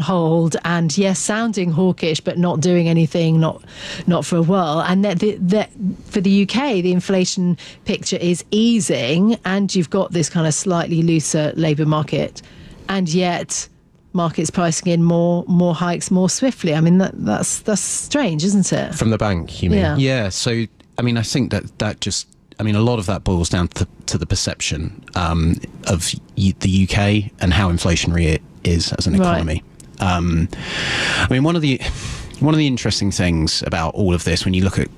hold, and yes, sounding hawkish, but not doing anything, not for a while. And that for the UK, the inflation picture is easing, and you've got this kind of slightly looser labour market, and yet markets pricing in more hikes more swiftly. I mean, that's strange, isn't it? From the bank, you mean? Yeah. So, I mean, I think that just, I mean, a lot of that boils down to the perception of the UK and how inflationary it is as an economy. Right. I mean, one of the interesting things about all of this, when you look at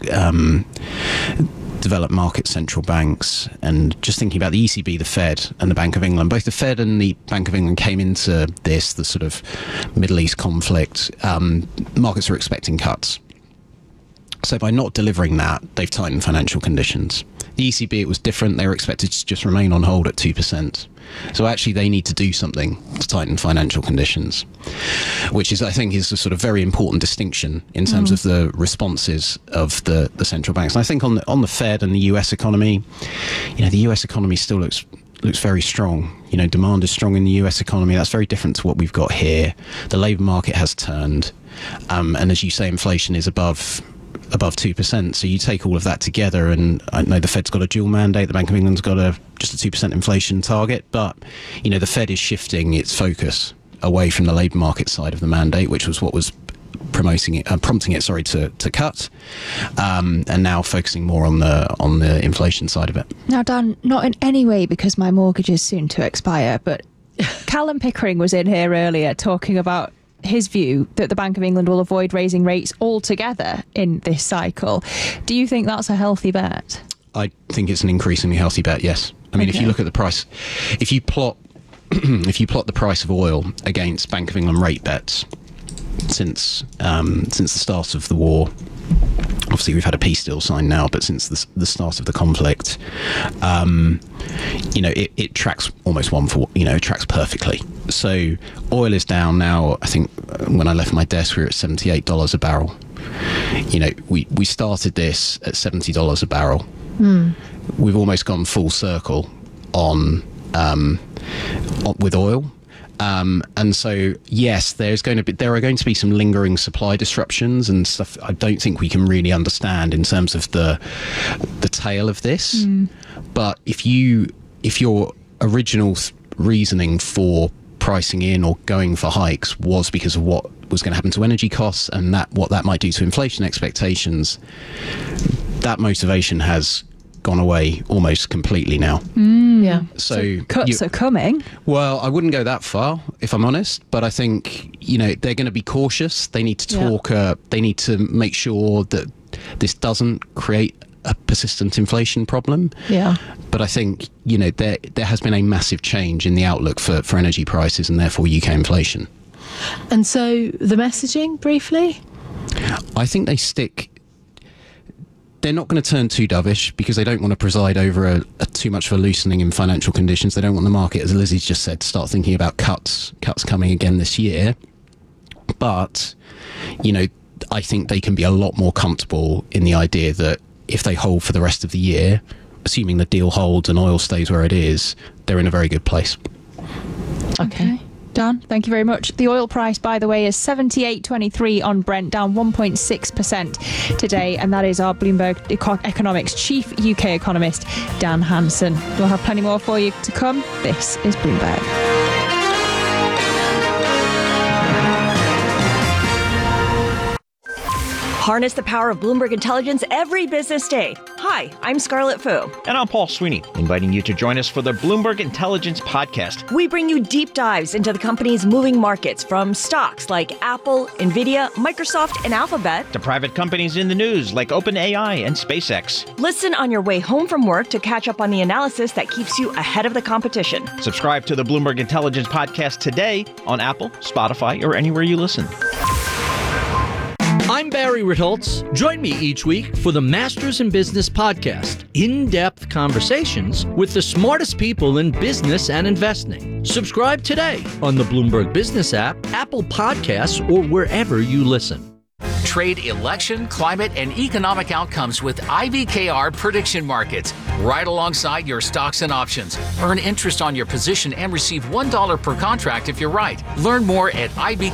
developed market central banks, and just thinking about the ECB, the Fed, and the Bank of England, both the Fed and the Bank of England came into the sort of Middle East conflict. Markets are expecting cuts. So by not delivering that, they've tightened financial conditions. The ECB, it was different. They were expected to just remain on hold at 2%. So actually they need to do something to tighten financial conditions, which is, I think, is a sort of very important distinction in terms of the responses of the central banks. And I think on the Fed and the US economy, you know, the US economy still looks very strong. You know, demand is strong in the US economy. That's very different to what we've got here. The labour market has turned. And as you say, inflation is above 2%. So you take all of that together, and I know the Fed's got a dual mandate, the Bank of England's got just a 2% inflation target, but you know, the Fed is shifting its focus away from the labour market side of the mandate, which was what was prompting it to cut, and now focusing more on the inflation side of it. Now, Dan, not in any way because my mortgage is soon to expire, but Callum Pickering was in here earlier talking about his view that the Bank of England will avoid raising rates altogether in this cycle. Do you think that's a healthy bet? I think it's an increasingly healthy bet, yes. I mean, if you look at the price, if you plot the price of oil against Bank of England rate bets since the start of the war, obviously we've had a peace deal signed now, but since the start of the conflict, you know, it tracks almost one for, you know, it tracks perfectly. So oil is down now. I think when I left my desk, we were at $78 a barrel. You know, we started this at $70 a barrel. We've almost gone full circle on with oil. And so, yes, there are going to be some lingering supply disruptions and stuff I don't think we can really understand in terms of the tail of this. But if your original reasoning for pricing in or going for hikes was because of what was going to happen to energy costs and what that might do to inflation expectations, that motivation has gone away almost completely now. Yeah. So cuts are coming. Well, I wouldn't go that far, if I'm honest, but I think, you know, they're going to be cautious. They need to talk. They need to make sure that this doesn't create a persistent inflation problem. Yeah. But I think, you know, there has been a massive change in the outlook for energy prices and therefore UK inflation. And so the messaging, briefly? I think they're not going to turn too dovish because they don't want to preside over a too much of a loosening in financial conditions. They don't want the market, as Lizzie's just said, to start thinking about cuts coming again this year. But, you know, I think they can be a lot more comfortable in the idea that if they hold for the rest of the year, assuming the deal holds and oil stays where it is, they're in a very good place. Okay. Dan, thank you very much. The oil price, by the way, is $78.23 on Brent, down 1.6% today. And that is our Bloomberg Economics chief UK economist, Dan Hansen. We'll have plenty more for you to come. This is Bloomberg. Harness the power of Bloomberg Intelligence every business day. Hi, I'm Scarlett Fu. And I'm Paul Sweeney, inviting you to join us for the Bloomberg Intelligence Podcast. We bring you deep dives into the company's moving markets, from stocks like Apple, Nvidia, Microsoft, and Alphabet, to private companies in the news like OpenAI and SpaceX. Listen on your way home from work to catch up on the analysis that keeps you ahead of the competition. Subscribe to the Bloomberg Intelligence Podcast today on Apple, Spotify, or anywhere you listen. I'm Barry Ritholtz. Join me each week for the Masters in Business podcast, in-depth conversations with the smartest people in business and investing. Subscribe today on the Bloomberg Business app, Apple Podcasts, or wherever you listen. Trade election, climate, and economic outcomes with IBKR Prediction Markets. right alongside your stocks and options. Earn interest on your position and receive $1 per contract if you're right. Learn more at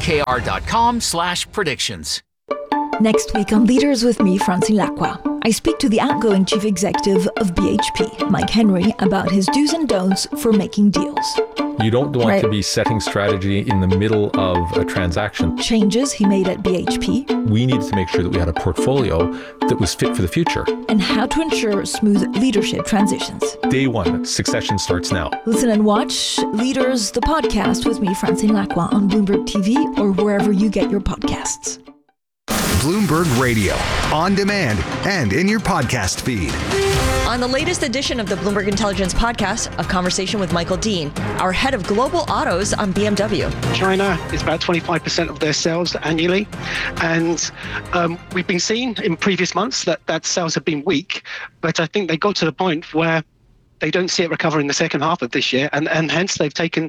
ibkr.com/predictions. Next week on Leaders with me, Francine Lacqua, I speak to the outgoing chief executive of BHP, Mike Henry, about his do's and don'ts for making deals. You don't want to be setting strategy in the middle of a transaction. Changes he made at BHP. We needed to make sure that we had a portfolio that was fit for the future. And how to ensure smooth leadership transitions. Day one, succession starts now. Listen and watch Leaders, the podcast with me, Francine Lacqua, on Bloomberg TV or wherever you get your podcasts. Bloomberg Radio, on demand and in your podcast feed. On the latest edition of the Bloomberg Intelligence Podcast, a conversation with Michael Dean, our head of global autos on BMW. China is about 25% of their sales annually. And we've been seeing in previous months that sales have been weak. But I think they got to the point where they don't see it recover in the second half of this year. And hence they've taken,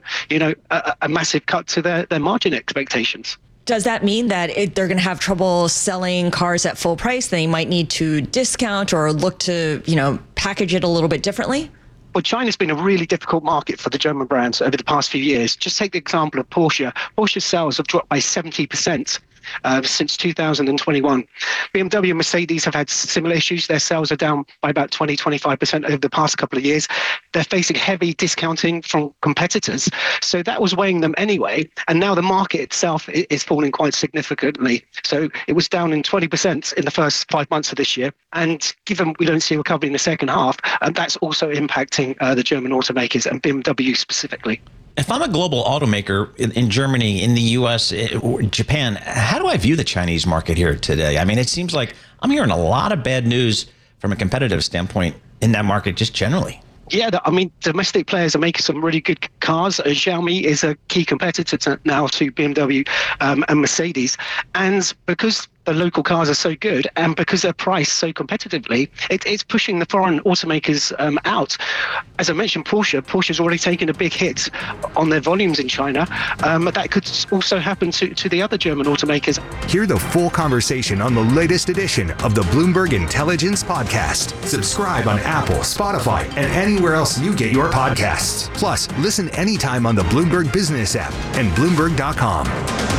a massive cut to their margin expectations. Does that mean that they're going to have trouble selling cars at full price? They might need to discount or look to, package it a little bit differently? Well, China's been a really difficult market for the German brands over the past few years. Just take the example of Porsche. Porsche's sales have dropped by 70%. Since 2021. BMW and Mercedes have had similar issues. Their sales are down by about 20-25% over the past couple of years. They're facing heavy discounting from competitors. So that was weighing them anyway. And now the market itself is falling quite significantly. So it was down in 20% in the first 5 months of this year. And given we don't see a recovery in the second half, that's also impacting the German automakers and BMW specifically. If I'm a global automaker in Germany, in the U.S., Japan, how do I view the Chinese market here today? I mean, it seems like I'm hearing a lot of bad news from a competitive standpoint in that market just generally. Yeah, domestic players are making some really good cars. Xiaomi is a key competitor now to BMW and Mercedes. And because the local cars are so good and because they're priced so competitively, it's pushing the foreign automakers out. As I mentioned, Porsche's already taken a big hit on their volumes in China. That could also happen to the other German automakers. Hear the full conversation on the latest edition of the Bloomberg Intelligence Podcast. Subscribe on Apple, Spotify, and anywhere else you get your podcasts. Plus, listen anytime on the Bloomberg Business app and Bloomberg.com.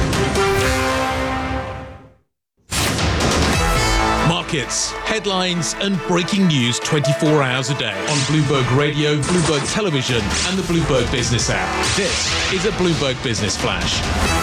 Markets, headlines, and breaking news 24 hours a day on Bloomberg Radio, Bloomberg Television, and the Bloomberg Business app. This is a Bloomberg Business Flash.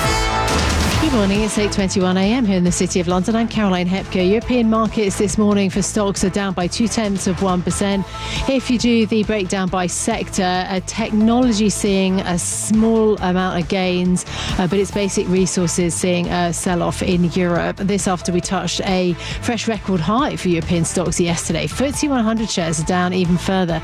Good morning, it's 8:21 a.m. here in the City of London. I'm Caroline Hepker. European markets this morning for stocks are down by 0.2%. If you do the breakdown by sector, technology seeing a small amount of gains, but it's basic resources seeing a sell-off in Europe. This after we touched a fresh record high for European stocks yesterday. FTSE 100 shares are down even further,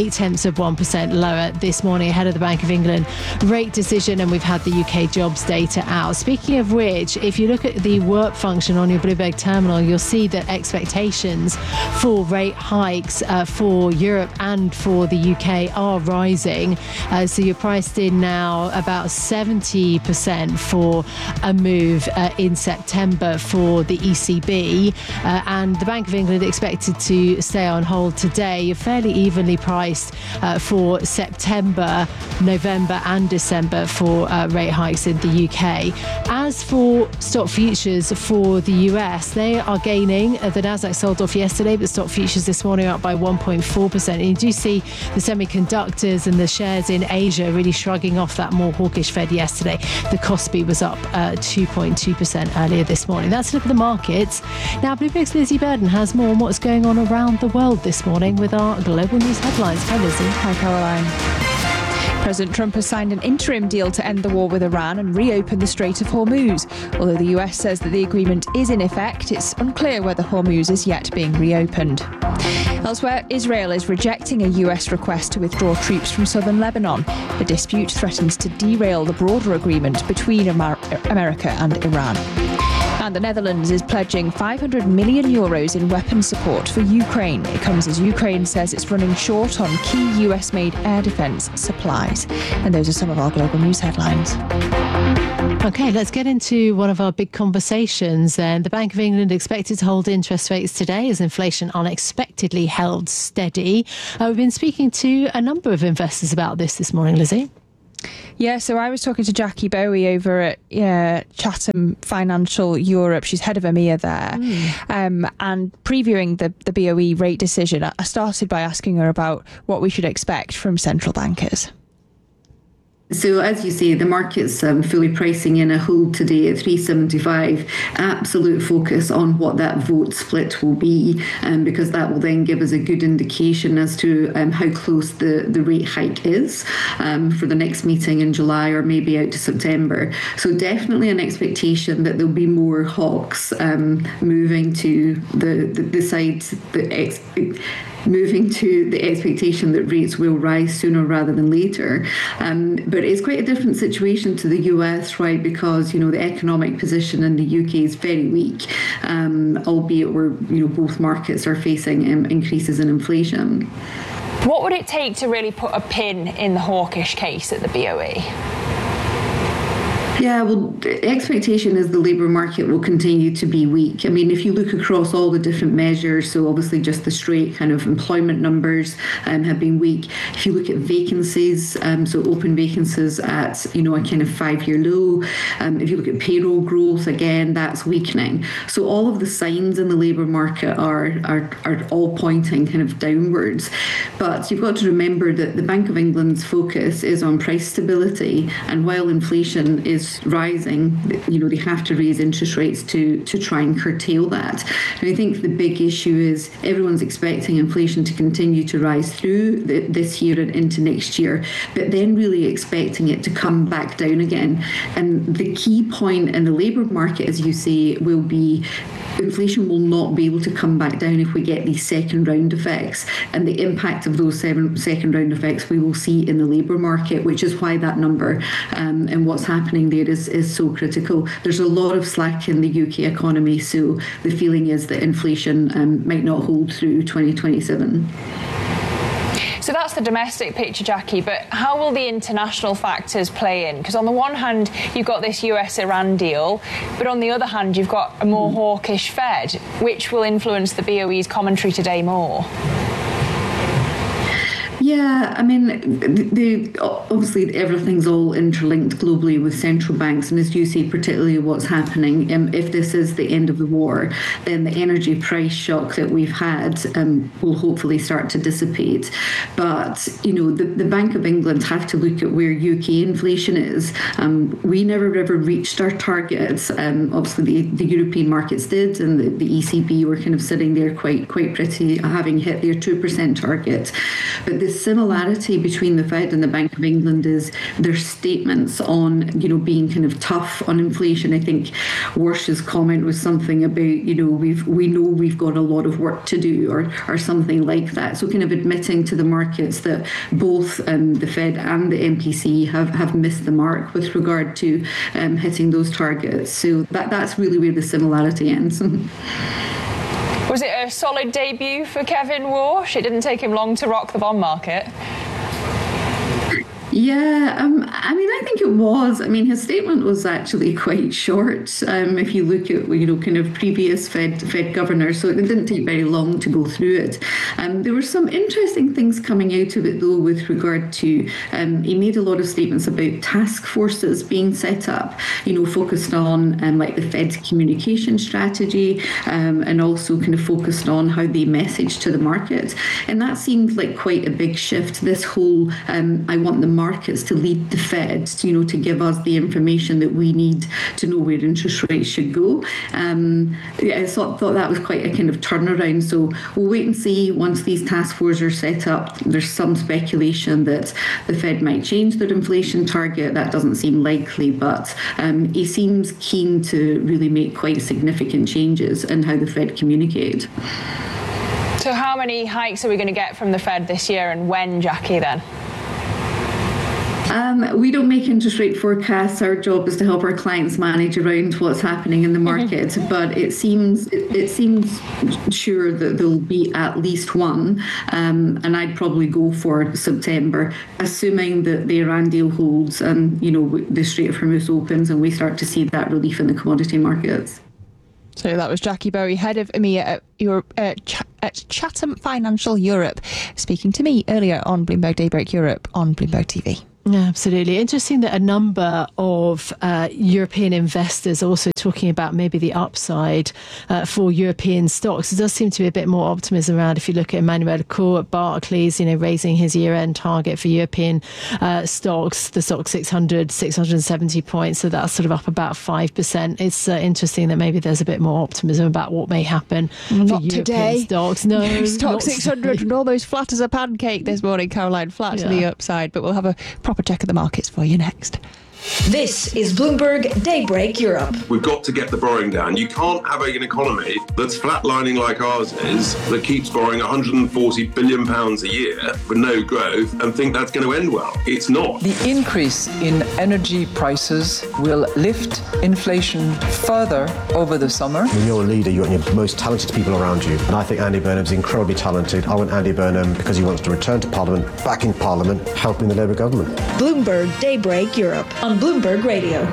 0.8% lower this morning ahead of the Bank of England rate decision, and we've had the UK jobs data out. Speaking of which, if you look at the work function on your Bloomberg terminal, you'll see that expectations for rate hikes for Europe and for the UK are rising. So you're priced in now about 70% for a move in September for the ECB. And the Bank of England expected to stay on hold today. You're fairly evenly priced for September, November and December for rate hikes in the UK. As for stock futures for the US, they are gaining. The Nasdaq sold off yesterday, but stock futures this morning are up by 1.4%. And you do see the semiconductors and the shares in Asia really shrugging off that more hawkish Fed yesterday. The Kospi was up 2.2% earlier this morning. That's a look at the markets. Now, Bloomberg's Lizzie Burden has more on what's going on around the world this morning with our global news headlines. Hi, Lizzie. Hi, Caroline. President Trump has signed an interim deal to end the war with Iran and reopen the Strait of Hormuz. Although the US says that the agreement is in effect, it's unclear whether Hormuz is yet being reopened. Elsewhere, Israel is rejecting a US request to withdraw troops from southern Lebanon. The dispute threatens to derail the broader agreement between America and Iran. And the Netherlands is pledging €500 million in weapons support for Ukraine. It comes as Ukraine says it's running short on key US-made air defence supplies. And those are some of our global news headlines. Okay, let's get into one of our big conversations then. The Bank of England expected to hold interest rates today as inflation unexpectedly held steady. We've been speaking to a number of investors about this morning, Lizzie. Yeah, so I was talking to Jackie Bowie over at Chatham Financial Europe. She's head of EMEA there. And previewing the BOE rate decision, I started by asking her about what we should expect from central bankers. So as you say, the market's fully pricing in a hold today at 375. Absolute focus on what that vote split will be, because that will then give us a good indication as to how close the rate hike is for the next meeting in July or maybe out to September. So definitely an expectation that there'll be more hawks moving to the side moving to the expectation that rates will rise sooner rather than later. But it's quite a different situation to the US, right? Because, the economic position in the UK is very weak, albeit we're, both markets are facing increases in inflation. What would it take to really put a pin in the hawkish case at the BOE? Yeah, well, the expectation is the labour market will continue to be weak. I mean, if you look across all the different measures, so obviously just the straight kind of employment numbers have been weak. If you look at vacancies, so open vacancies at, a kind of 5-year low. If you look at payroll growth, again, that's weakening. So all of the signs in the labour market are all pointing kind of downwards. But you've got to remember that the Bank of England's focus is on price stability, and while inflation is rising, they have to raise interest rates to try and curtail that. And I think the big issue is everyone's expecting inflation to continue to rise through this year and into next year, but then really expecting it to come back down again. And the key point in the labour market, as you say, will be inflation will not be able to come back down if we get these second round effects, and the impact of those second round effects we will see in the labour market, which is why that number and what's happening there is so critical. There's a lot of slack in the UK economy, so the feeling is that inflation might not hold through 2027. So that's the domestic picture, Jackie, but how will the international factors play in? Because on the one hand, you've got this US-Iran deal, but on the other hand, you've got a more hawkish Fed, which will influence the BOE's commentary today more. Yeah, I mean, obviously everything's all interlinked globally with central banks, and as you say, particularly what's happening, if this is the end of the war, then the energy price shock that we've had will hopefully start to dissipate. But, the Bank of England have to look at where UK inflation is. We never ever reached our targets. Obviously, the European markets did, and the ECB were kind of sitting there quite pretty, having hit their 2% target. But the similarity between the Fed and the Bank of England is their statements on, being kind of tough on inflation. I think Warsh's comment was something about, we know we've got a lot of work to do, or something like that. So kind of admitting to the markets that both the Fed and the MPC have missed the mark with regard to hitting those targets. So that's really where the similarity ends. Was it a solid debut for Kevin Warsh? It didn't take him long to rock the bond market. Yeah, I think it was. His statement was actually quite short. If you look at, kind of previous Fed governors, so it didn't take very long to go through it. There were some interesting things coming out of it, though, with regard to, he made a lot of statements about task forces being set up, focused on like the Fed's communication strategy, and also kind of focused on how they message to the market. And that seemed like quite a big shift. This whole, I want the markets to lead the Fed, to give us the information that we need to know where interest rates should go. I thought that was quite a kind of turnaround. So we'll wait and see once these task forces are set up. There's some speculation that the Fed might change their inflation target. That doesn't seem likely, but he seems keen to really make quite significant changes in how the Fed communicate. So how many hikes are we going to get from the Fed this year, and when, Jackie, then? We don't make interest rate forecasts. Our job is to help our clients manage around what's happening in the market. But it seems sure that there'll be at least one, and I'd probably go for September, assuming that the Iran deal holds and the Strait of Hormuz opens and we start to see that relief in the commodity markets. So that was Jackie Bowie, head of EMEA at Chatham Financial Europe, speaking to me earlier on Bloomberg Daybreak Europe on Bloomberg TV. Yeah, absolutely. Interesting that a number of European investors are also talking about maybe the upside for European stocks. There does seem to be a bit more optimism around. If you look at Emmanuel Cour at Barclays, raising his year-end target for European stocks, the stock 670 points. So that's sort of up about 5%. It's interesting that maybe there's a bit more optimism about what may happen for European today. Stocks. No, stock 600 and almost flat as a pancake this morning, Caroline, flat to the upside. But we'll have a proper check of the markets for you next. This is Bloomberg Daybreak Europe. We've got to get the borrowing down. You can't have an economy that's flatlining like ours is, that keeps borrowing £140 billion a year with no growth and think that's going to end well. It's not. The increase in energy prices will lift inflation further over the summer. When you're a leader, you want your most talented people around you. And I think Andy Burnham's incredibly talented. I want Andy Burnham because he wants to return to Parliament, back in Parliament, helping the Labour government. Bloomberg Daybreak Europe on Bloomberg Radio.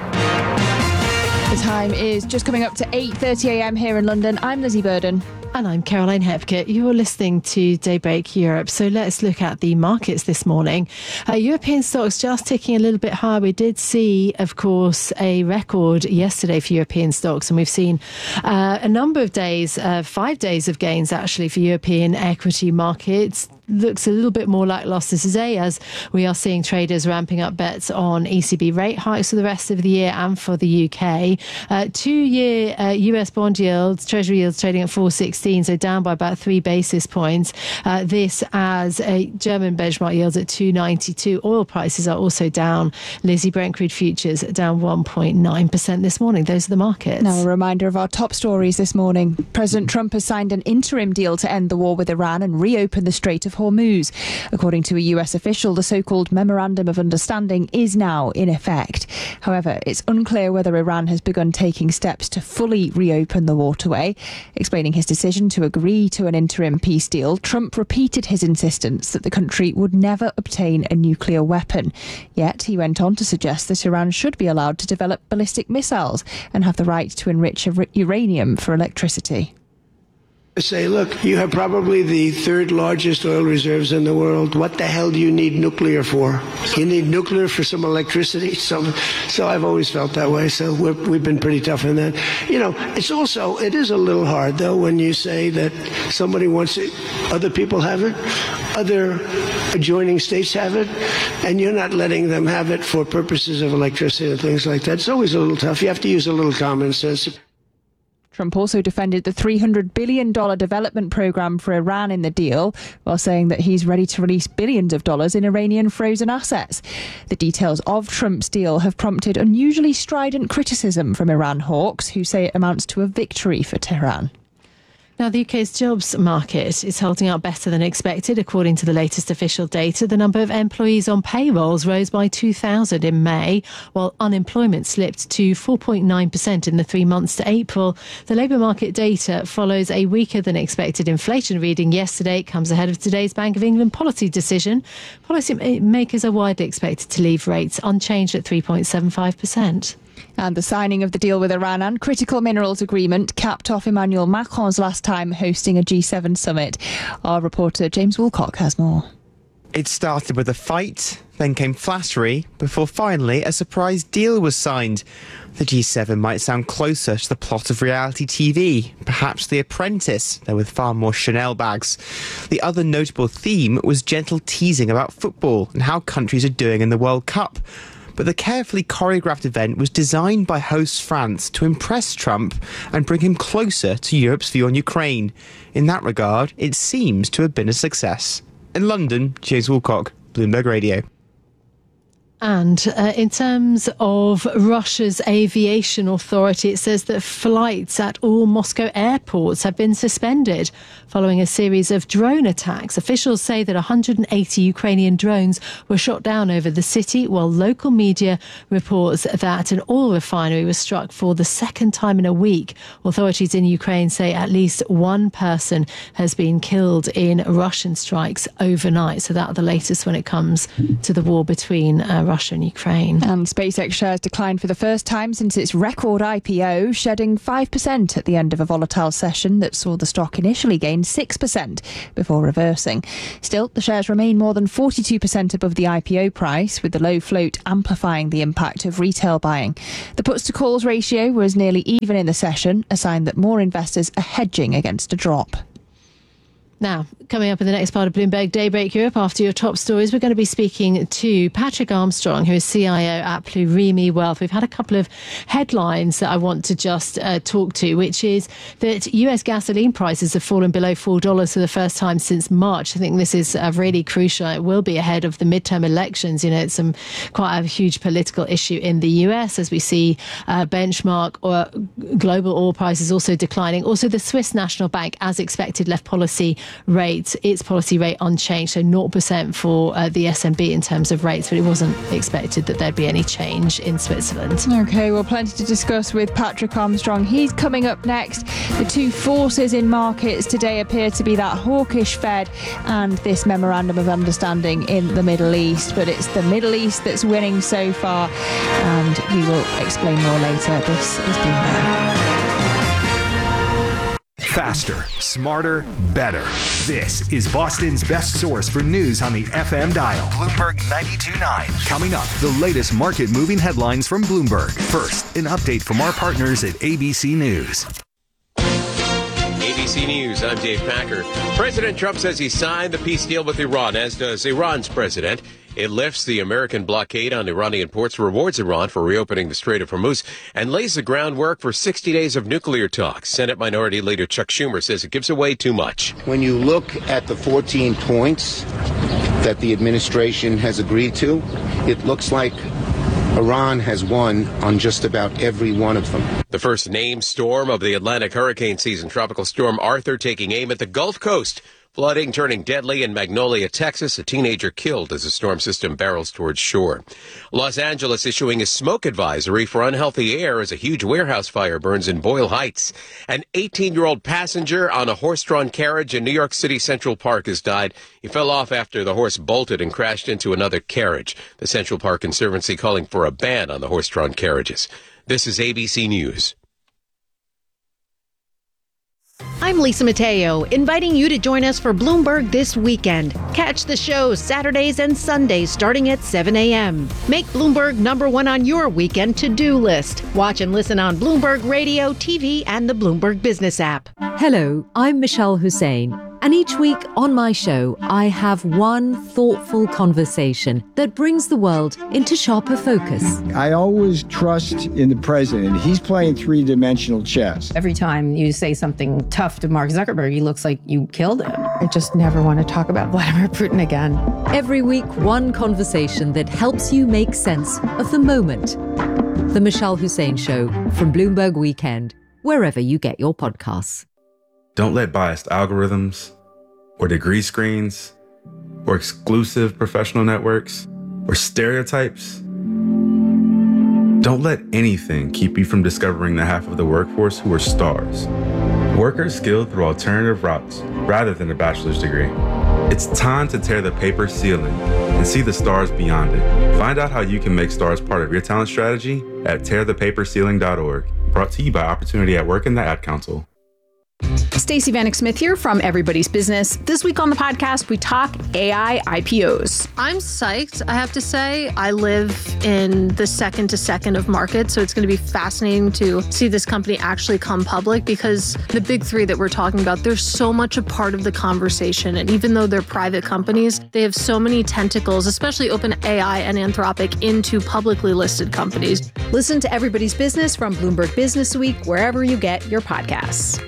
The time is just coming up to 8:30 a.m. here in London. I'm Lizzie Burden. And I'm Caroline Hepkett. You're listening to Daybreak Europe. So let's look at the markets this morning. European stocks just ticking a little bit higher. We did see, of course, a record yesterday for European stocks. And we've seen a number of days, 5 days of gains actually for European equity markets. Looks a little bit more lackluster today as we are seeing traders ramping up bets on ECB rate hikes for the rest of the year and for the UK. 2-year US bond yields, Treasury yields trading at 4.16, so down by about 3 basis points. This as a German benchmark yields at 2.92. Oil prices are also down. Lizzie, Brent crude futures down 1.9% this morning. Those are the markets. Now a reminder of our top stories this morning. President Trump has signed an interim deal to end the war with Iran and reopen the Strait of Hormuz. According to a US official, the so-called Memorandum of Understanding is now in effect. However, it's unclear whether Iran has begun taking steps to fully reopen the waterway. Explaining his decision to agree to an interim peace deal, Trump repeated his insistence that the country would never obtain a nuclear weapon. Yet he went on to suggest that Iran should be allowed to develop ballistic missiles and have the right to enrich uranium for electricity. Say, look, you have probably the third largest oil reserves in the world. What the hell do you need nuclear for? You need nuclear for some electricity. So I've always felt that way. So we've been pretty tough on that. It is a little hard, though, when you say that somebody wants it, other people have it, other adjoining states have it, and you're not letting them have it for purposes of electricity and things like that. It's always a little tough. You have to use a little common sense. Trump also defended the $300 billion development program for Iran in the deal, while saying that he's ready to release billions of dollars in Iranian frozen assets. The details of Trump's deal have prompted unusually strident criticism from Iran hawks, who say it amounts to a victory for Tehran. Now, the UK's jobs market is holding up better than expected. According to the latest official data, the number of employees on payrolls rose by 2,000 in May, while unemployment slipped to 4.9% in the 3 months to April. The labour market data follows a weaker than expected inflation reading yesterday. It comes ahead of today's Bank of England policy decision. Policymakers are widely expected to leave rates unchanged at 3.75%. And the signing of the deal with Iran and critical minerals agreement capped off Emmanuel Macron's last time hosting a G7 summit. Our reporter James Woolcock has more. It started with a fight, then came flattery, before finally a surprise deal was signed. The G7 might sound closer to the plot of reality TV, perhaps The Apprentice, though with far more Chanel bags. The other notable theme was gentle teasing about football and how countries are doing in the World Cup. But the carefully choreographed event was designed by host France to impress Trump and bring him closer to Europe's view on Ukraine. In that regard, it seems to have been a success. In London, James Woolcock, Bloomberg Radio. And in terms of Russia's aviation authority, it says that flights at all Moscow airports have been suspended following a series of drone attacks. Officials say that 180 Ukrainian drones were shot down over the city, while local media reports that an oil refinery was struck for the second time in a week. Authorities in Ukraine say at least one person has been killed in Russian strikes overnight. So that's the latest when it comes to the war between Russia and Ukraine. And SpaceX shares declined for the first time since its record IPO, shedding 5% at the end of a volatile session that saw the stock initially gain 6% before reversing. Still, the shares remain more than 42% above the IPO price, with the low float amplifying the impact of retail buying. The puts to calls ratio was nearly even in the session, a sign that more investors are hedging against a drop. Now, coming up in the next part of Bloomberg Daybreak Europe, after your top stories, we're going to be speaking to Patrick Armstrong, who is CIO at Plurimi Wealth. We've had a couple of headlines that I want to just talk to, which is that US gasoline prices have fallen below $4 for the first time since March. I think this is really crucial. It will be ahead of the midterm elections. You know, it's quite a huge political issue in the US as we see benchmark or global oil prices also declining. Also, the Swiss National Bank, as expected, left its policy rate unchanged, so 0% for the SNB in terms of rates, but it wasn't expected that there'd be any change in Switzerland. Okay, well, plenty to discuss with Patrick Armstrong. He's coming up next. The two forces in markets today appear to be that hawkish Fed and this memorandum of understanding in the Middle East, but it's the Middle East that's winning so far, and we will explain more later. This is Bloomberg. Faster, smarter, better. This is Boston's best source for news on the FM dial. Bloomberg 92.9. Coming up, the latest market-moving headlines from Bloomberg. First, an update from our partners at ABC News. ABC News, I'm Dave Packer. President Trump says he signed the peace deal with Iran, as does Iran's president. It lifts the American blockade on Iranian ports, rewards Iran for reopening the Strait of Hormuz, and lays the groundwork for 60 days of nuclear talks. Senate Minority Leader Chuck Schumer says it gives away too much. When you look at the 14 points that the administration has agreed to, it looks like Iran has won on just about every one of them. The first named storm of the Atlantic hurricane season, Tropical Storm Arthur, taking aim at the Gulf Coast. Flooding turning deadly in Magnolia, Texas. A teenager killed as the storm system barrels towards shore. Los Angeles issuing a smoke advisory for unhealthy air as a huge warehouse fire burns in Boyle Heights. An 18-year-old passenger on a horse-drawn carriage in New York City Central Park has died. He fell off after the horse bolted and crashed into another carriage. The Central Park Conservancy calling for a ban on the horse-drawn carriages. This is ABC News. I'm Lisa Mateo, inviting you to join us for Bloomberg This Weekend. Catch the show Saturdays and Sundays starting at 7 a.m. Make Bloomberg #1 on your weekend to-do list. Watch and listen on Bloomberg Radio, TV, and the Bloomberg Business app. Hello, I'm Michelle Hussein. And each week on my show, I have one thoughtful conversation that brings the world into sharper focus. I always trust in the president. He's playing three-dimensional chess. Every time you say something tough to Mark Zuckerberg, he looks like you killed him. I just never want to talk about Vladimir Putin again. Every week, one conversation that helps you make sense of the moment. The Michelle Hussein Show from Bloomberg Weekend, wherever you get your podcasts. Don't let biased algorithms or degree screens or exclusive professional networks or stereotypes. Don't let anything keep you from discovering the half of the workforce who are stars. Workers skilled through alternative routes rather than a bachelor's degree. It's time to tear the paper ceiling and see the stars beyond it. Find out how you can make stars part of your talent strategy at tearthepaperceiling.org. Brought to you by Opportunity at Work and the Ad Council. Stacey Vanek Smith here from Everybody's Business. This week on the podcast, we talk AI IPOs. I'm psyched, I have to say. I live in the second to second of markets, so it's going to be fascinating to see this company actually come public, because the big three that we're talking about, they're so much a part of the conversation. And even though they're private companies, they have so many tentacles, especially OpenAI and Anthropic, into publicly listed companies. Listen to Everybody's Business from Bloomberg Business Week, wherever you get your podcasts.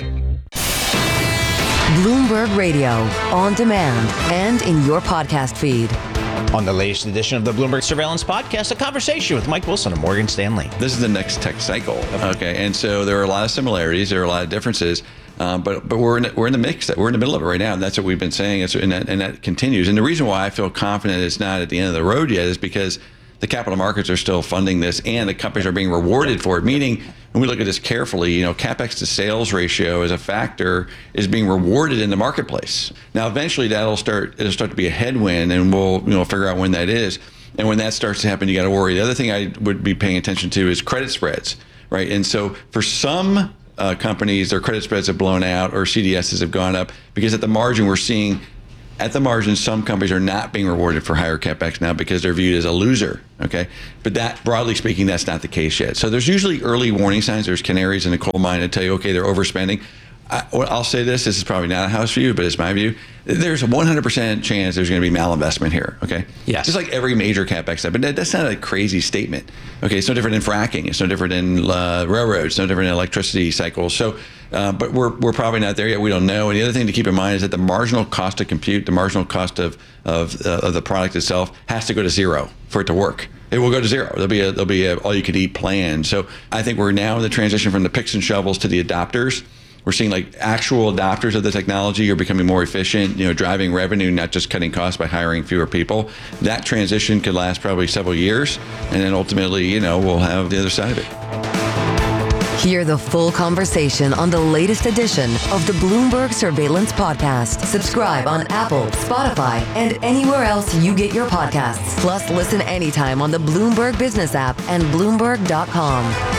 Bloomberg Radio, on demand and in your podcast feed. On the latest edition of the Bloomberg Surveillance Podcast, a conversation with Mike Wilson of Morgan Stanley. This is the next tech cycle. Okay, and so there are a lot of similarities, there are a lot of differences, but we're in the mix. We're in the middle of it right now, and that's what we've been saying, and that continues. And the reason why I feel confident it's not at the end of the road yet is because the capital markets are still funding this, and the companies are being rewarded for it. Meaning, when we look at this carefully, capex to sales ratio as a factor is being rewarded in the marketplace. Now, eventually, it'll start to be a headwind, and we'll figure out when that is. And when that starts to happen, you got to worry. The other thing I would be paying attention to is credit spreads, right? And so, for some companies, their credit spreads have blown out, or CDSs have gone up, because at the margin, we're seeing. At the margin, some companies are not being rewarded for higher capex now because they're viewed as a loser, okay? But that, broadly speaking, that's not the case yet. So there's usually early warning signs. There's canaries in the coal mine that tell you, okay, they're overspending. I'll say this is probably not a house view, but it's my view. There's a 100% chance there's going to be malinvestment here, okay? Yes. Just like every major capex step. But that's not a crazy statement, okay? It's no different in fracking. It's no different in railroads. It's no different in electricity cycles. So, but we're probably not there yet. We don't know. And the other thing to keep in mind is that the marginal cost to compute, the marginal cost of the product itself has to go to zero for it to work. It will go to zero. There'll be a all-you-can-eat plan. So I think we're now in the transition from the picks and shovels to the adopters. We're seeing like actual adopters of the technology are becoming more efficient, driving revenue, not just cutting costs by hiring fewer people. That transition could last probably several years, and then ultimately, we'll have the other side of it. Hear the full conversation on the latest edition of the Bloomberg Surveillance Podcast. Subscribe on Apple, Spotify, and anywhere else you get your podcasts. Plus, listen anytime on the Bloomberg Business app and Bloomberg.com.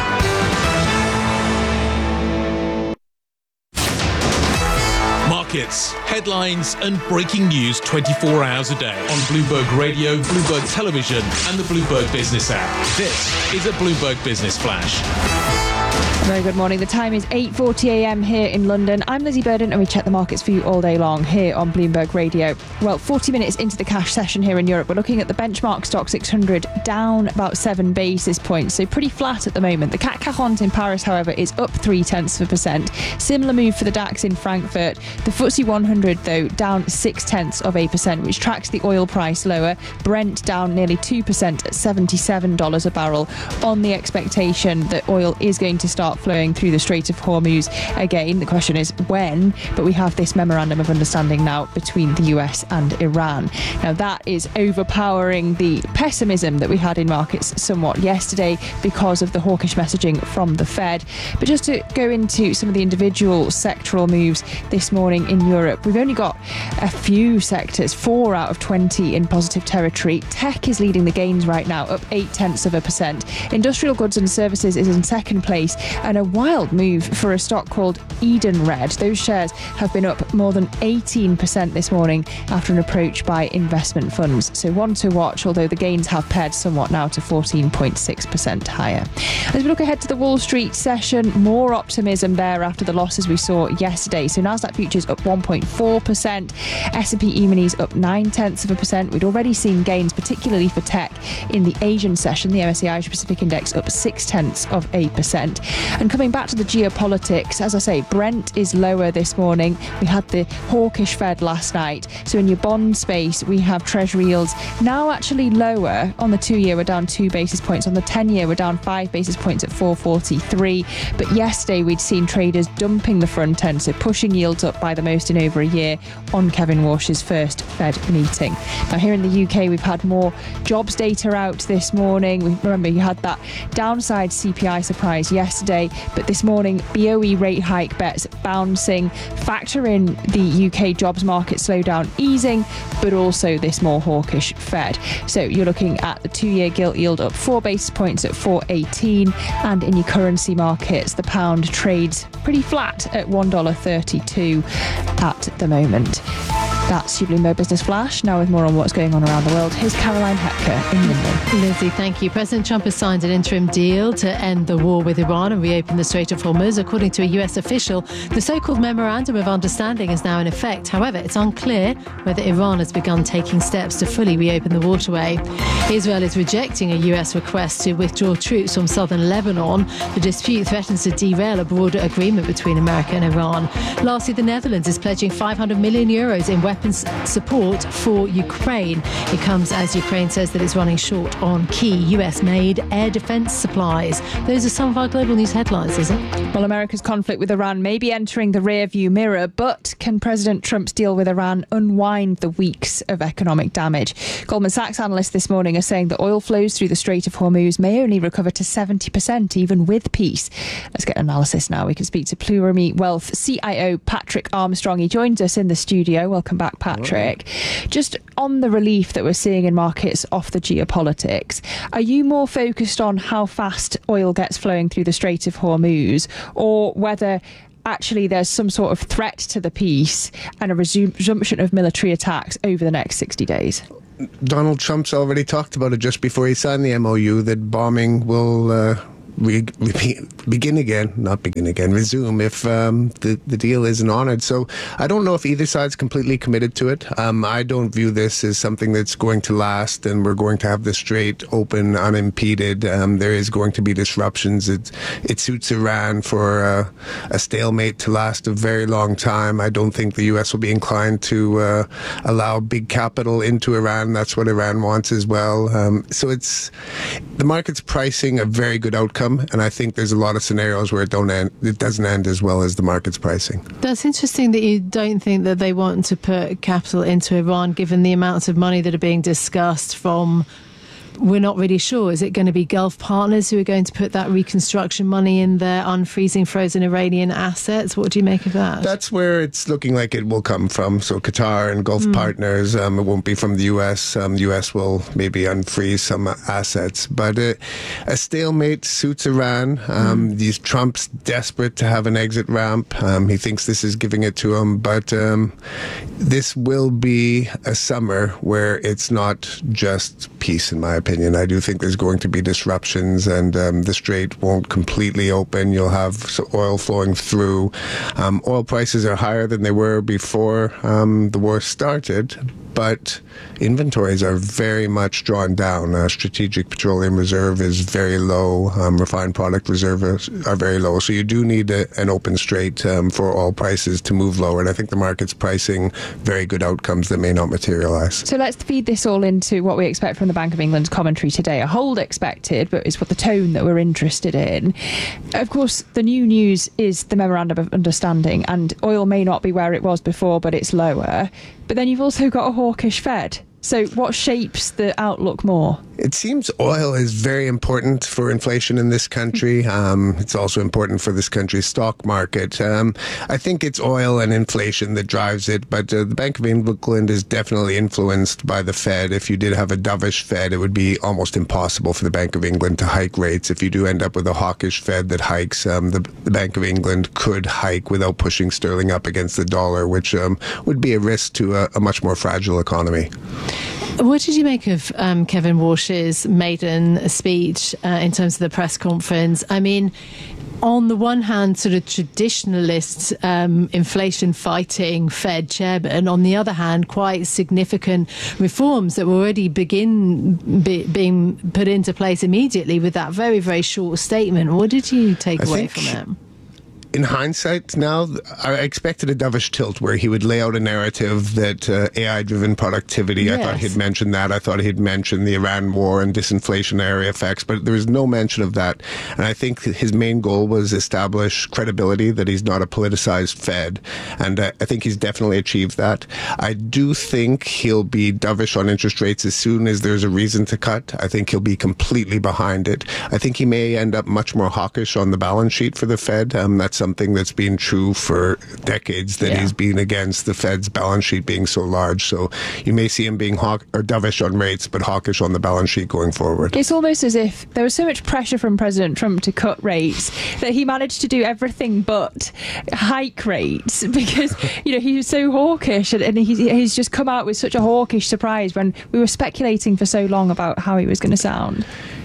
Markets, headlines, and breaking news 24 hours a day on Bloomberg Radio, Bloomberg Television, and the Bloomberg Business app. This is a Bloomberg Business Flash. Very good morning. The time is 8:40 a.m. here in London. I'm Lizzie Burden, and we check the markets for you all day long here on Bloomberg Radio. Well, 40 minutes into the cash session here in Europe, we're looking at the benchmark stock 600 down about 7 basis points, so pretty flat at the moment. The CAC 40 in Paris, however, is up 0.3%. Similar move for the DAX in Frankfurt. The FTSE 100, though, down 0.6%, which tracks the oil price lower. Brent down nearly 2% at $77 a barrel on the expectation that oil is going to start flowing through the Strait of Hormuz again. The question is when, but we have this memorandum of understanding now between the US and Iran. Now that is overpowering the pessimism that we had in markets somewhat yesterday because of the hawkish messaging from the Fed. But just to go into some of the individual sectoral moves this morning in Europe, we've only got a few sectors, 4 out of 20 in positive territory. Tech is leading the gains right now, up 0.8%. Industrial goods and services is in second place, and a wild move for a stock called Edenred. Those shares have been up more than 18% this morning after an approach by investment funds. So one to watch, although the gains have pared somewhat now to 14.6% higher. As we look ahead to the Wall Street session, more optimism there after the losses we saw yesterday. So Nasdaq futures up 1.4%, S&P E-minis up 0.9%. We'd already seen gains, particularly for tech, in the Asian session. The MSCI Asia Pacific Index up 0.6%. And coming back to the geopolitics, as I say, Brent is lower this morning. We had the hawkish Fed last night. So in your bond space, we have Treasury yields now actually lower. On the 2-year, we're down 2 basis points. On the 10-year, we're down 5 basis points at 4.43. But yesterday, we'd seen traders dumping the front end, so pushing yields up by the most in over a year on Kevin Walsh's first Fed meeting. Now, here in the UK, we've had more jobs data out this morning. Remember, you had that downside CPI surprise yesterday, but this morning, BOE rate hike bets bouncing. Factor in the UK jobs market slowdown easing, but also this more hawkish Fed. So you're looking at the 2-year gilt yield up 4 basis points at 4.18, and in your currency markets, the pound trades pretty flat at $1.32 at the moment. That's your Bloomberg Business Flash. Now with more on what's going on around the world, here's Caroline Hepker in London. Lizzie, thank you. President Trump has signed an interim deal to end the war with Iran and reopen the Strait of Hormuz. According to a US official, the so-called Memorandum of Understanding is now in effect. However, it's unclear whether Iran has begun taking steps to fully reopen the waterway. Israel is rejecting a US request to withdraw troops from southern Lebanon. The dispute threatens to derail a broader agreement between America and Iran. Lastly, the Netherlands is pledging €500 million in weapons weapons support for Ukraine. It comes as Ukraine says that it's running short on key US-made air defense supplies. Those are some of our global news headlines, is it? Well, America's conflict with Iran may be entering the rearview mirror, but can President Trump's deal with Iran unwind the weeks of economic damage? Goldman Sachs analysts this morning are saying that oil flows through the Strait of Hormuz may only recover to 70% even with peace. Let's get analysis now. We can speak to Plurimi Wealth CIO Patrick Armstrong. He joins us in the studio. Welcome back, Patrick. Just on the relief that we're seeing in markets off the geopolitics, are you more focused on how fast oil gets flowing through the Strait of Hormuz, or whether actually there's some sort of threat to the peace and a resumption of military attacks over the next 60 days? Donald Trump's already talked about it just before he signed the MOU, that bombing will resume if the deal isn't honored. So I don't know if either side's completely committed to it. I don't view this as something that's going to last and we're going to have the strait open unimpeded. There is going to be disruptions. It suits Iran for a stalemate to last a very long time. I don't think the US will be inclined to allow big capital into Iran. That's what Iran wants as well. So the market's pricing a very good outcome. And I think there's a lot of scenarios where it doesn't end as well as the market's pricing. That's interesting that you don't think that they want to put capital into Iran, given the amounts of money that are being discussed from... We're not really sure. Is it going to be Gulf partners who are going to put that reconstruction money in their unfreezing frozen Iranian assets? What do you make of that? That's where it's looking like it will come from. So Qatar and Gulf partners, it won't be from the US. The US will maybe unfreeze some assets. But a stalemate suits Iran. Trump's desperate to have an exit ramp. He thinks this is giving it to him. But this will be a summer where it's not just peace, in my opinion. I do think there's going to be disruptions and the strait won't completely open. You'll have oil flowing through. Oil prices are higher than they were before the war started, but inventories are very much drawn down. Strategic Petroleum Reserve is very low. Refined product reserves are very low. So you do need an open strait for oil prices to move lower. And I think the market's pricing very good outcomes that may not materialize. So let's feed this all into what we expect from the Bank of England's commentary today. A hold expected, but it's what the tone that we're interested in. Of course, the new news is the Memorandum of Understanding, and oil may not be where it was before, but it's lower. But then you've also got a hawkish Fed. So what shapes the outlook more? It seems oil is very important for inflation in this country. It's also important for this country's stock market. I think it's oil and inflation that drives it, but the Bank of England is definitely influenced by the Fed. If you did have a dovish Fed, it would be almost impossible for the Bank of England to hike rates. If you do end up with a hawkish Fed that hikes, the Bank of England could hike without pushing sterling up against the dollar, which would be a risk to a much more fragile economy. What did you make of Kevin Walsh's maiden speech in terms of the press conference? I mean, on the one hand, sort of traditionalist inflation-fighting Fed chairman. On the other hand, quite significant reforms that were already being put into place immediately with that very, very short statement. What did you take away from it? In hindsight now, I expected a dovish tilt where he would lay out a narrative that AI-driven productivity, yes. I thought he'd mentioned that. I thought he'd mentioned the Iran war and disinflationary effects, but there was no mention of that. And I think his main goal was establish credibility, that he's not a politicized Fed. And I think he's definitely achieved that. I do think he'll be dovish on interest rates as soon as there's a reason to cut. I think he'll be completely behind it. I think he may end up much more hawkish on the balance sheet for the Fed. That's something that's been true for decades, that he's been against the Fed's balance sheet being so large. So you may see him being dovish on rates, but hawkish on the balance sheet going forward. It's almost as if there was so much pressure from President Trump to cut rates that he managed to do everything but hike rates, because he was so hawkish, and he's just come out with such a hawkish surprise when we were speculating for so long about how he was going to sound.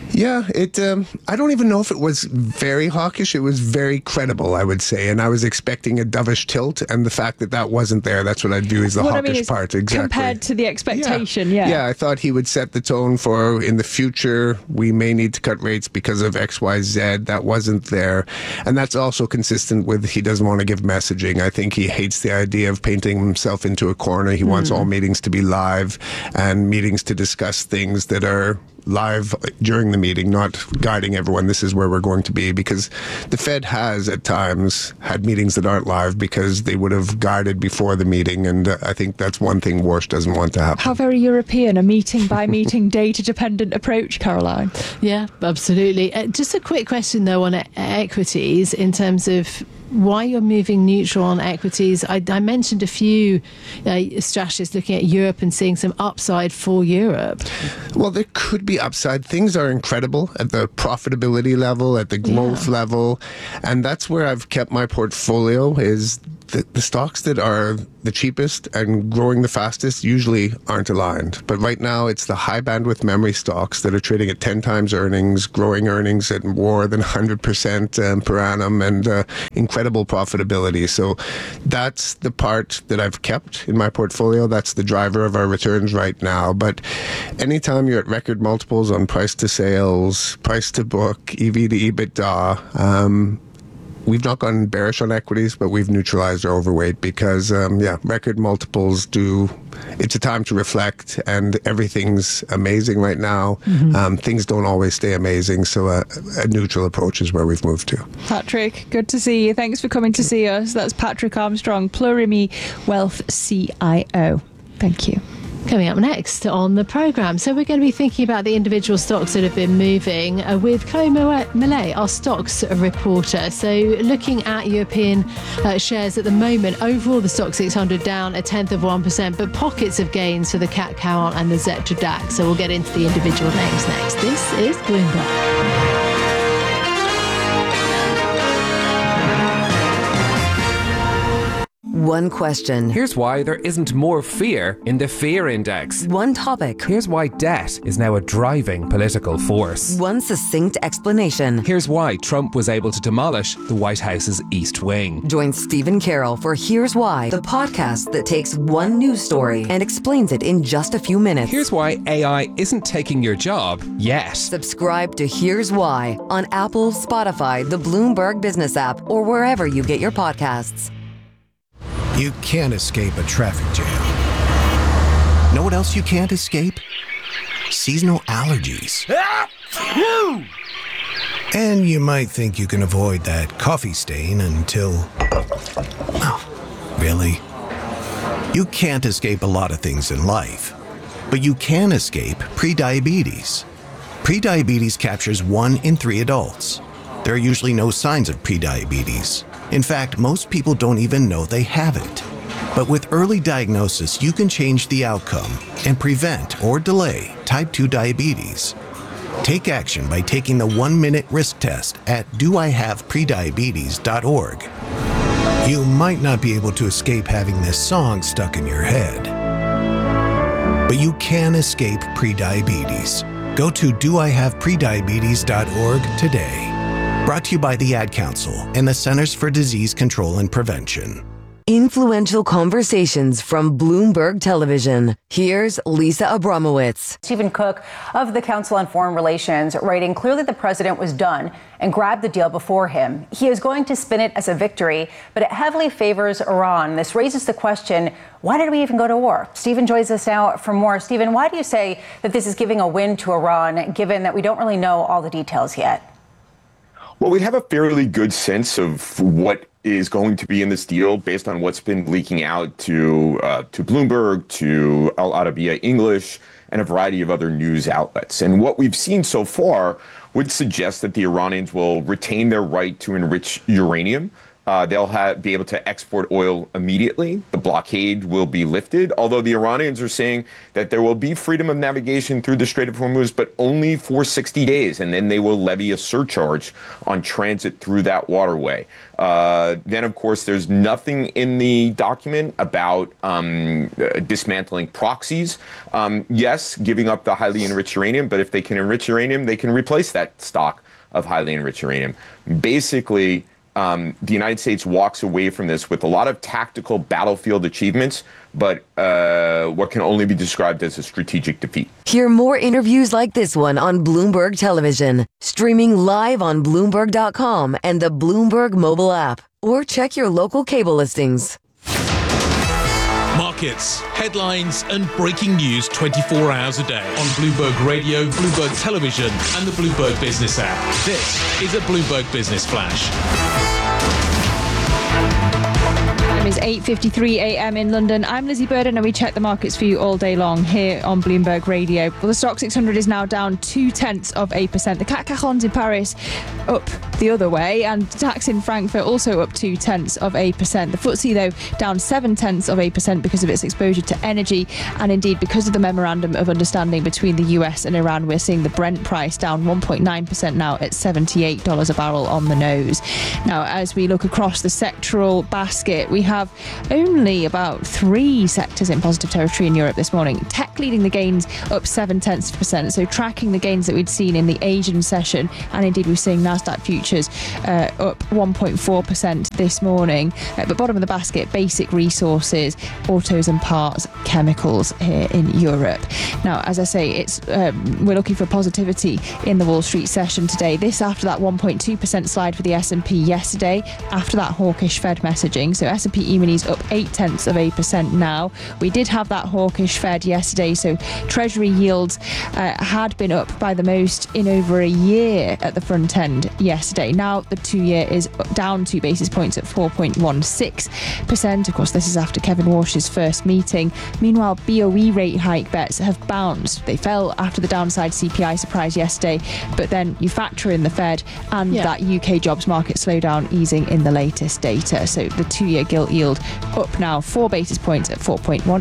Yeah, I don't even know if it was very hawkish. It was very credible, I would say. And I was expecting a dovish tilt, and the fact that that wasn't there, that's what I'd view as the hawkish part. Exactly. Compared to the expectation, yeah. Yeah, I thought he would set the tone for, in the future, we may need to cut rates because of X, Y, Z. That wasn't there. And that's also consistent with he doesn't want to give messaging. I think he hates the idea of painting himself into a corner. He wants all meetings to be live and meetings to discuss things that are live during the meeting, not guiding everyone, this is where we're going to be, because the Fed has at times had meetings that aren't live because they would have guided before the meeting, and I think that's one thing Warsh doesn't want to happen. How very European, a meeting by meeting data dependent approach, Caroline. Yeah, absolutely. Just a quick question though on equities in terms of why you're moving neutral on equities. I mentioned a few strategists looking at Europe and seeing some upside for Europe. Well, there could be upside. Things are incredible at the profitability level, at the growth level, and that's where I've kept my portfolio, is the stocks that are the cheapest and growing the fastest usually aren't aligned. But right now, it's the high bandwidth memory stocks that are trading at 10 times earnings, growing earnings at more than 100% per annum, and incredible profitability. So that's the part that I've kept in my portfolio. That's the driver of our returns right now. But anytime you're at record multiples on price to sales, price to book, EV to EBITDA, we've not gone bearish on equities, but we've neutralized our overweight because, record multiples it's a time to reflect, and everything's amazing right now. Things don't always stay amazing, so a neutral approach is where we've moved to. Patrick, good to see you. Thanks for coming to see us. That's Patrick Armstrong, Plurimi Wealth CIO. Thank you. Coming up next on the programme, so we're going to be thinking about the individual stocks that have been moving with Chloe Millet, our stocks reporter. So looking at European shares at the moment, overall the stock 600 down 0.1%, but pockets of gains for the CAC Quarante and the Xetra DAX. So we'll get into the individual names next. This is Bloomberg. One question. Here's why there isn't more fear in the fear index. One topic. Here's why debt is now a driving political force. One succinct explanation. Here's why Trump was able to demolish the White House's East Wing. Join Stephen Carroll for Here's Why, the podcast that takes one news story and explains it in just a few minutes. Here's why AI isn't taking your job yet. Subscribe to Here's Why on Apple, Spotify, the Bloomberg Business app, or wherever you get your podcasts. You can't escape a traffic jam. Know what else you can't escape? Seasonal allergies. And you might think you can avoid that coffee stain until... Oh, really? You can't escape a lot of things in life, but you can escape prediabetes. Prediabetes captures 1 in 3 adults. There are usually no signs of prediabetes. In fact, most people don't even know they have it. But with early diagnosis, you can change the outcome and prevent or delay type 2 diabetes. Take action by taking the 1-minute risk test at doihaveprediabetes.org. You might not be able to escape having this song stuck in your head, but you can escape prediabetes. Go to doihaveprediabetes.org today. Brought to you by the Ad Council and the Centers for Disease Control and Prevention. Influential conversations from Bloomberg Television. Here's Lisa Abramowitz. Stephen Cook of the Council on Foreign Relations writing, clearly the president was done and grabbed the deal before him. He is going to spin it as a victory, but it heavily favors Iran. This raises the question, why did we even go to war? Stephen joins us now for more. Stephen, why do you say that this is giving a win to Iran, given that we don't really know all the details yet? Well, we have a fairly good sense of what is going to be in this deal based on what's been leaking out to Bloomberg, to Al Arabiya English, and a variety of other news outlets. And what we've seen so far would suggest that the Iranians will retain their right to enrich uranium. They'll be able to export oil immediately. The blockade will be lifted, although the Iranians are saying that there will be freedom of navigation through the Strait of Hormuz, but only for 60 days, and then they will levy a surcharge on transit through that waterway. Then, of course, there's nothing in the document about dismantling proxies. Yes, giving up the highly enriched uranium, but if they can enrich uranium, they can replace that stock of highly enriched uranium. Basically, the United States walks away from this with a lot of tactical battlefield achievements, but what can only be described as a strategic defeat. Hear more interviews like this one on Bloomberg Television, streaming live on Bloomberg.com and the Bloomberg mobile app, or check your local cable listings. Markets, headlines, and breaking news 24 hours a day on Bloomberg Radio, Bloomberg Television, and the Bloomberg Business app. This is a Bloomberg Business Flash. It's 8:53 a.m. in London. I'm Lizzie Burden, and we check the markets for you all day long here on Bloomberg Radio. Well, the Stoxx 600 is now down 0.2%. The CAC 40 in Paris up the other way, and DAX in Frankfurt also up 0.2%. The FTSE, though, down 0.7% because of its exposure to energy, and indeed because of the memorandum of understanding between the US and Iran. We're seeing the Brent price down 1.9% now at $78 a barrel on the nose. Now, as we look across the sectoral basket, we have only about 3 sectors in positive territory in Europe this morning. Tech leading the gains up 0.7%, so tracking the gains that we'd seen in the Asian session, and indeed we're seeing Nasdaq futures up 1.4% this morning. But bottom of the basket, basic resources, autos and parts, chemicals here in Europe. Now, as I say, it's we're looking for positivity in the Wall Street session today. This after that 1.2% slide for the S&P yesterday, after that hawkish Fed messaging. So S&P E-minis up 0.8% now. We did have that hawkish Fed yesterday, so Treasury yields had been up by the most in over a year at the front end yesterday. Now the 2-year is down 2 basis points at 4.16%. Of course, this is after Kevin Walsh's first meeting. Meanwhile, BOE rate hike bets have bounced. They fell after the downside CPI surprise yesterday, but then you factor in the Fed and that UK jobs market slowdown easing in the latest data. So the 2-year gilt yield up now 4 basis points at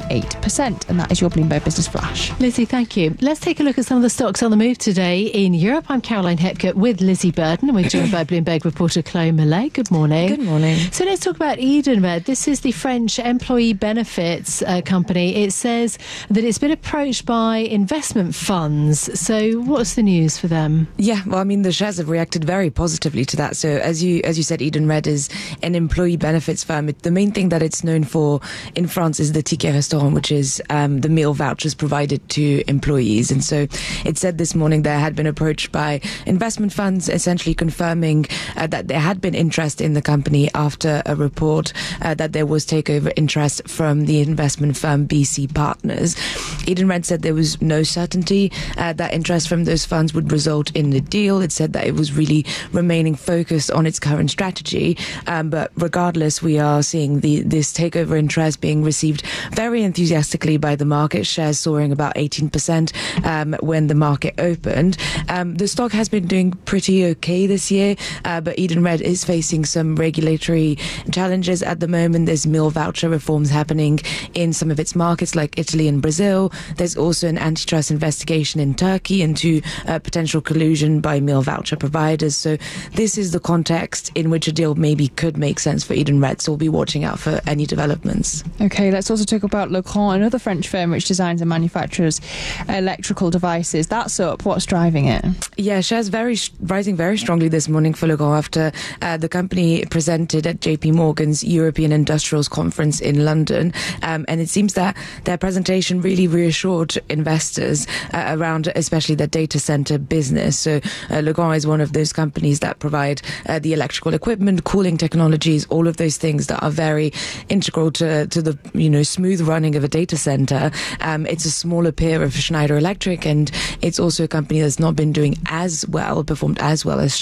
4.18%. And that is your Bloomberg Business Flash. Lizzie, thank you. Let's take a look at some of the stocks on the move today in Europe. I'm Caroline Hepkett with Lizzie Burden, and we're joined by Bloomberg reporter Chloe Millet. Good morning. Good morning. So let's talk about Edenred. This is the French employee benefits company. It says that it's been approached by investment funds. So what's the news for them? Yeah, well, I mean, the shares have reacted very positively to that. So as you said, Edenred is an employee benefits firm. The main thing that it's known for in France is the ticket restaurant, which is the meal vouchers provided to employees. And so it said this morning there had been approached by investment funds, essentially confirming that there had been interest in the company after a report that there was takeover interest from the investment firm BC Partners. Edenred said there was no certainty that interest from those funds would result in the deal. It said that it was really remaining focused on its current strategy. But regardless, we are seeing this takeover interest being received very enthusiastically by the market, shares soaring about 18% when the market opened. The stock has been doing pretty okay this year, but Edenred is facing some regulatory challenges at the moment. There's meal voucher reforms happening in some of its markets like Italy and Brazil. There's also an antitrust investigation in Turkey into potential collusion by meal voucher providers. So this is the context in which a deal maybe could make sense for Edenred. So we'll be watching out for any developments. Okay, let's also talk about Legrand, another French firm which designs and manufactures electrical devices. That's up. What's driving it? Yeah, shares rising very strongly this morning for Legrand after the company presented at JP Morgan's European Industrials Conference in London. And it seems that their presentation really reassured investors around especially the data center business. So Legrand is one of those companies that provide the electrical equipment, cooling technologies, all of those things that are very integral to the smooth running of a data center. It's a smaller peer of Schneider Electric, and it's also a company that's not been doing performed as well as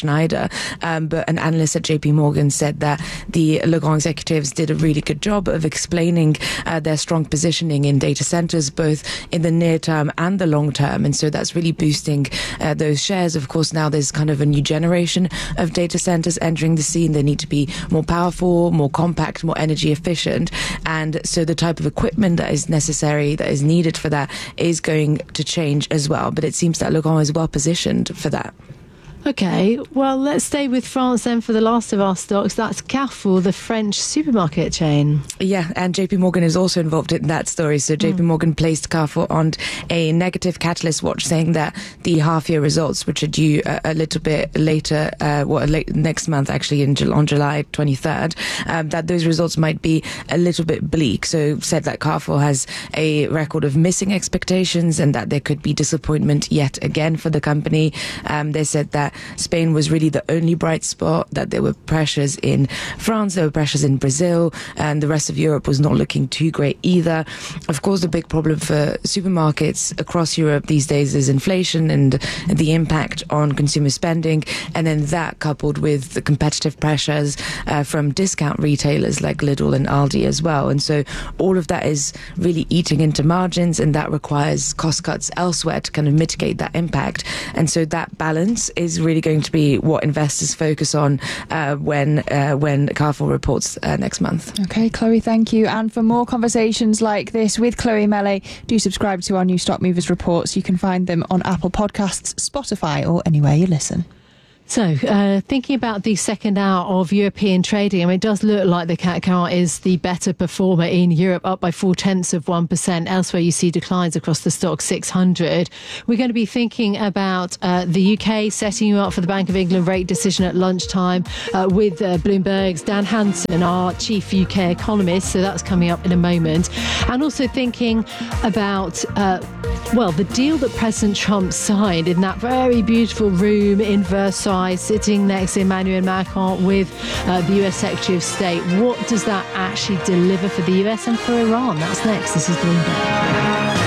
Schneider. But an analyst at JP Morgan said that the Legrand executives did a really good job of explaining their strong positioning in data centers, both in the near term and the long term. And so that's really boosting those shares. Of course, now there's kind of a new generation of data centers entering the scene. They need to be more powerful, more compact, more energy efficient. And so the type of equipment that is necessary, that is needed for that, is going to change as well. But it seems that Legrand is well positioned for that. Okay, well, let's stay with France then for the last of our stocks. That's Carrefour, the French supermarket chain. Yeah, and JP Morgan is also involved in that story. So JP Morgan placed Carrefour on a negative catalyst watch, saying that the half-year results, which are due a little bit later, next month actually, on July 23rd, that those results might be a little bit bleak. So said that Carrefour has a record of missing expectations and that there could be disappointment yet again for the company. They said that Spain was really the only bright spot, that there were pressures in France, there were pressures in Brazil, and the rest of Europe was not looking too great either. Of course, the big problem for supermarkets across Europe these days is inflation and the impact on consumer spending, and then that coupled with the competitive pressures from discount retailers like Lidl and Aldi as well. And so all of that is really eating into margins, and that requires cost cuts elsewhere to kind of mitigate that impact. And so that balance is really going to be what investors focus on when Carrefour reports next month. Okay, Chloe, thank you. And for more conversations like this with Chloe Mele, do subscribe to our new Stock Movers reports. You can find them on Apple Podcasts, Spotify, or anywhere you listen. So, thinking about the second hour of European trading, I mean, it does look like the CAC 40 is the better performer in Europe, up by 0.4%. Elsewhere, you see declines across the stock 600. We're going to be thinking about the UK setting you up for the Bank of England rate decision at lunchtime with Bloomberg's Dan Hansen, our chief UK economist. So that's coming up in a moment. And also thinking about, the deal that President Trump signed in that very beautiful room in Versailles, sitting next to Emmanuel Macron with the US Secretary of State. What does that actually deliver for the US and for Iran? That's next. This is Bloomberg.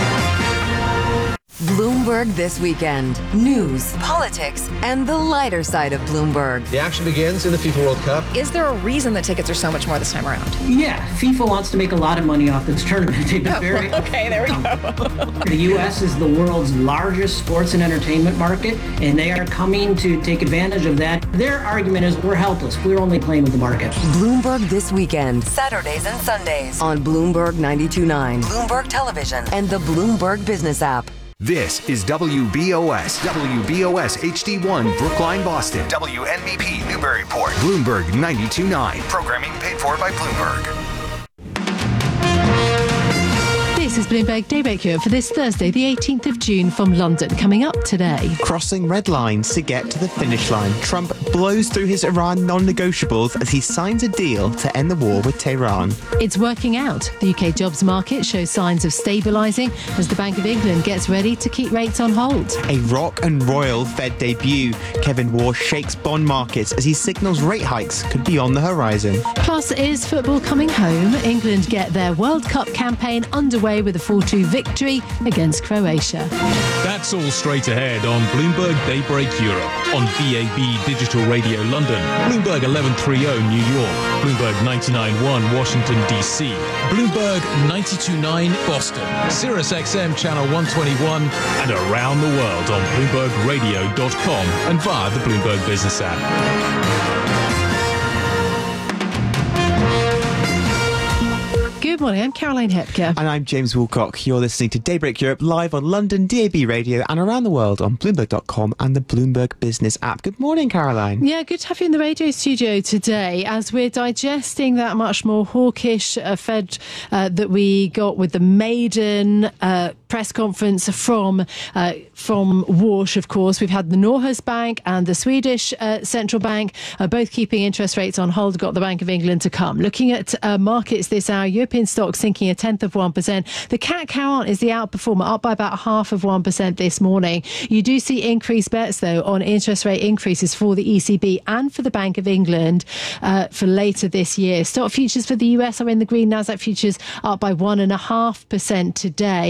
Bloomberg This Weekend. News, politics, and the lighter side of Bloomberg. The action begins in the FIFA World Cup. Is there a reason that tickets are so much more this time around? Yeah, FIFA wants to make a lot of money off this tournament. They've been very... Okay, there we go. The U.S. is the world's largest sports and entertainment market, and they are coming to take advantage of that. Their argument is we're helpless. We're only playing with the market. Bloomberg This Weekend. Saturdays and Sundays on Bloomberg 92.9, Bloomberg Television, and the Bloomberg Business app. This is WBOS HD1 Brookline, Boston. WNBP Newburyport. Bloomberg 92.9. Programming paid for by Bloomberg. This is Bloomberg Daybreak Europe for this Thursday, the 18th of June from London. Coming up today. Crossing red lines to get to the finish line. Trump blows through his Iran non-negotiables as he signs a deal to end the war with Tehran. It's working out. The UK jobs market shows signs of stabilising as the Bank of England gets ready to keep rates on hold. A rock and royal Fed debut. Kevin Warsh shakes bond markets as he signals rate hikes could be on the horizon. Plus, is football coming home? England get their World Cup campaign underway with a 4-2 victory against Croatia. That's all straight ahead on Bloomberg Daybreak Europe, on DAB Digital Radio London, Bloomberg 1130 New York, Bloomberg 99.1 Washington DC, Bloomberg 92.9 Boston, Sirius XM Channel 121, and around the world on BloombergRadio.com and via the Bloomberg Business app. Good morning, I'm Caroline Hepker. And I'm James Woolcock. You're listening to Daybreak Europe live on London DAB Radio and around the world on Bloomberg.com and the Bloomberg Business app. Good morning, Caroline. Yeah, good to have you in the radio studio today as we're digesting that much more hawkish Fed that we got with the maiden press conference from Warsh, of course. We've had the Norges Bank and the Swedish Central Bank both keeping interest rates on hold, got the Bank of England to come. Looking at markets this hour, European stocks sinking 0.1%. The CAC 40 is the outperformer, up by about 0.5% this morning. You do see increased bets, though, on interest rate increases for the ECB and for the Bank of England for later this year. Stock futures for the US are in the green. Nasdaq futures up by 1.5% today.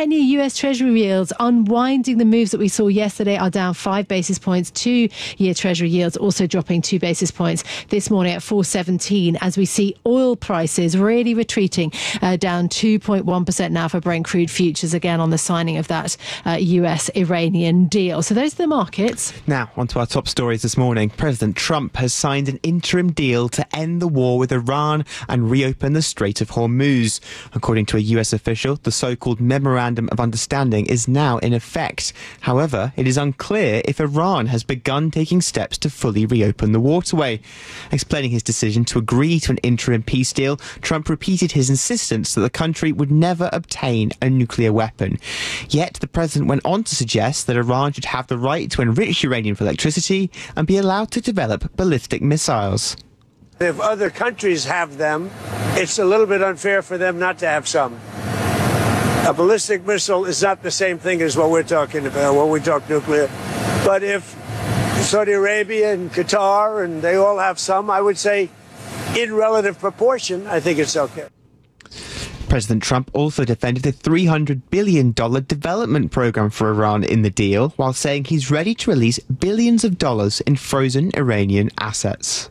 10-year US Treasury yields unwinding the moves that we saw yesterday are down 5 basis points. 2-year Treasury yields also dropping 2 basis points this morning at 4.17 as we see oil prices really retreating, down 2.1% now for Brent crude futures, again on the signing of that US-Iranian deal. So those are the markets. Now, on to our top stories this morning. President Trump has signed an interim deal to end the war with Iran and reopen the Strait of Hormuz. According to a US official, the so-called Memorandum of Understanding is now in effect. However, it is unclear if Iran has begun taking steps to fully reopen the waterway. Explaining his decision to agree to an interim peace deal, Trump repeated his insistence that the country would never obtain a nuclear weapon. Yet the president went on to suggest that Iran should have the right to enrich uranium for electricity and be allowed to develop ballistic missiles. If other countries have them, it's a little bit unfair for them not to have some. A ballistic missile is not the same thing as what we're talking about when we talk nuclear. But if Saudi Arabia and Qatar and they all have some, I would say in relative proportion, I think it's okay. President Trump also defended the $300 billion development program for Iran in the deal, while saying he's ready to release billions of dollars in frozen Iranian assets.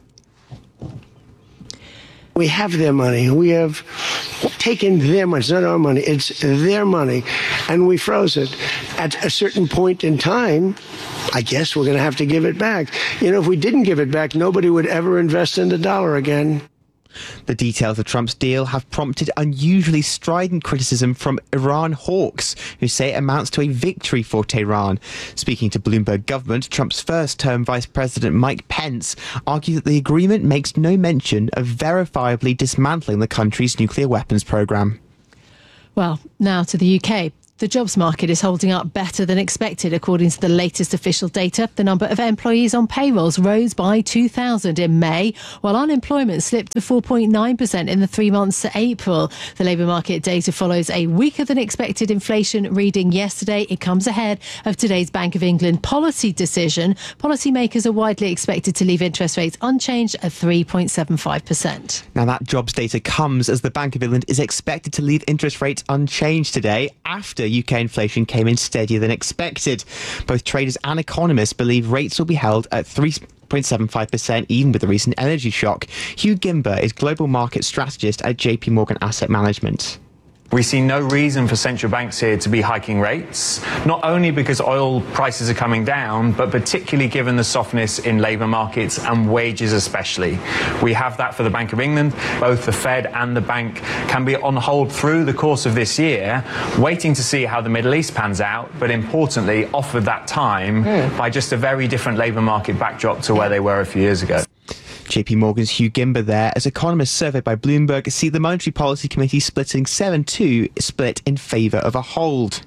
We have their money. We have taken their money. It's not our money. It's their money. And we froze it. At a certain point in time, I guess we're going to have to give it back. If we didn't give it back, nobody would ever invest in the dollar again. The details of Trump's deal have prompted unusually strident criticism from Iran hawks, who say it amounts to a victory for Tehran. Speaking to Bloomberg Government, Trump's first-term Vice President Mike Pence argued that the agreement makes no mention of verifiably dismantling the country's nuclear weapons program. Well, now to the UK. The jobs market is holding up better than expected. According to the latest official data, the number of employees on payrolls rose by 2,000 in May, while unemployment slipped to 4.9% in the 3 months to April. The labour market data follows a weaker than expected inflation reading yesterday. It comes ahead of today's Bank of England policy decision. Policymakers are widely expected to leave interest rates unchanged at 3.75%. Now, that jobs data comes as the Bank of England is expected to leave interest rates unchanged today after UK inflation came in steadier than expected. Both traders and economists believe rates will be held at 3.75%, even with the recent energy shock. Hugh Gimber is global market strategist at JP Morgan Asset Management. We see no reason for central banks here to be hiking rates, not only because oil prices are coming down, but particularly given the softness in labour markets and wages especially. We have that for the Bank of England. Both the Fed and the bank can be on hold through the course of this year, waiting to see how the Middle East pans out, but importantly offered that time by just a very different labour market backdrop to where they were a few years ago. JP Morgan's Hugh Gimber there, as economists surveyed by Bloomberg see the Monetary Policy Committee splitting 7-2 split in favour of a hold.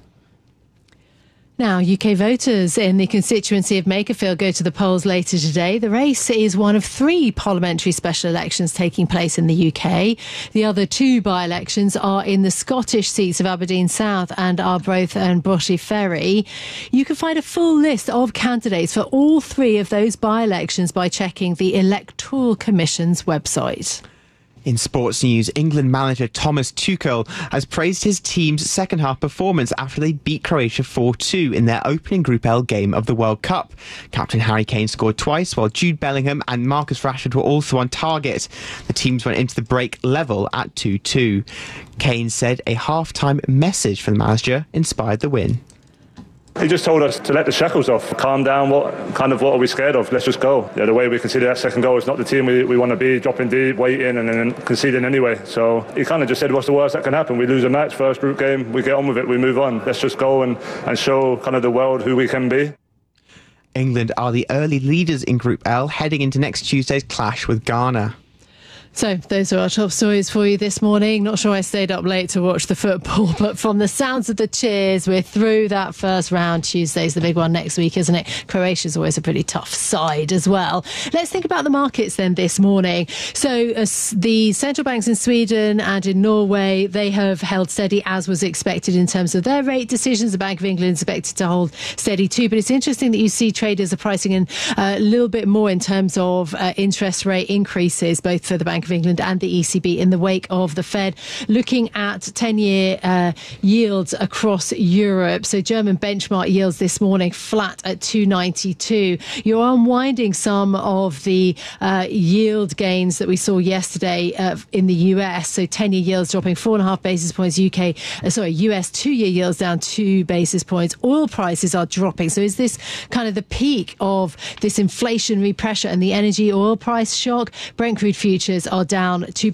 Now, UK voters in the constituency of Makerfield go to the polls later today. The race is one of 3 parliamentary special elections taking place in the UK. The other 2 by-elections are in the Scottish seats of Aberdeen South and Arbroath and Broughty Ferry. You can find a full list of candidates for all 3 of those by-elections by checking the Electoral Commission's website. In sports news, England manager Thomas Tuchel has praised his team's second-half performance after they beat Croatia 4-2 in their opening Group L game of the World Cup. Captain Harry Kane scored twice, while Jude Bellingham and Marcus Rashford were also on target. The teams went into the break level at 2-2. Kane said a half-time message from the manager inspired the win. He just told us to let the shackles off, calm down, what are we scared of? Let's just go. The way we conceded that second goal is not the team we want to be, dropping deep, waiting and then conceding anyway. So he kind of just said, what's the worst that can happen? We lose a match, first group game, we get on with it, we move on. Let's just go and show kind of the world who we can be. England are the early leaders in Group L, heading into next Tuesday's clash with Ghana. So those are our top stories for you this morning. Not sure I stayed up late to watch the football, but from the sounds of the cheers, we're through that first round. Tuesday's the big one next week, isn't it? Croatia's always a pretty tough side as well. Let's think about the markets then this morning. So the central banks in Sweden and in Norway, they have held steady as was expected in terms of their rate decisions. The Bank of England is expected to hold steady too. But it's interesting that you see traders are pricing in a little bit more in terms of interest rate increases, both for the Bank of England and the ECB in the wake of the Fed looking at 10-year yields across Europe. So German benchmark yields this morning flat at 2.92. You're unwinding some of the yield gains that we saw yesterday in the US. So 10-year yields dropping 4.5 basis points. US 2-year yields down 2 basis points. Oil prices are dropping. So is this kind of the peak of this inflationary pressure and the energy oil price shock? Brent crude futures are down 2%,